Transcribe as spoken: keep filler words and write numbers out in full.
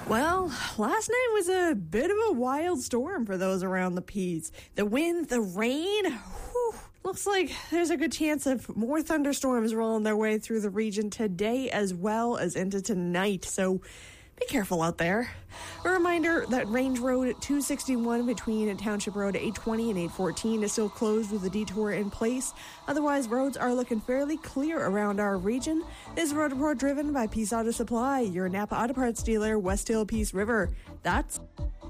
Well, last night was a bit of a wild storm for those around the Peas. The wind, the rain, whew, looks like there's a good chance of more thunderstorms rolling their way through the region today as well as into tonight. So be careful out there. A reminder that Range Road two sixty-one between Township Road eight twenty and eight fourteen is still closed with a detour in place. Otherwise, roads are looking fairly clear around our region. This road report driven by Peace Auto Supply, your Napa Auto Parts dealer, West Hill Peace River. That's